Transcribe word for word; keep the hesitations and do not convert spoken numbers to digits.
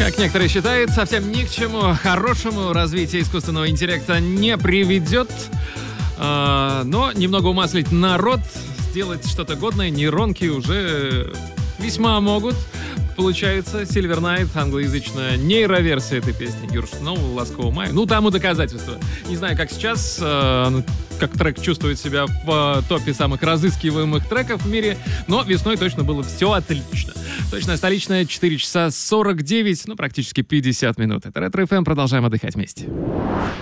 Как некоторые считают, совсем ни к чему хорошему развитие искусственного интеллекта не приведет. А, но немного умаслить народ, сделать что-то годное нейронки уже весьма могут. Получается, Silver Night, англоязычная нейроверсия этой песни Юрш Сноу, «Ласкового мая». Ну, тому доказательства. Не знаю, как сейчас, э, как трек чувствует себя в э, топе самых разыскиваемых треков в мире, но весной точно было все отлично. Точно столичная, четыре часа сорок девять, ну, практически пятьдесят минут. Это Ретро эф эм, продолжаем отдыхать вместе.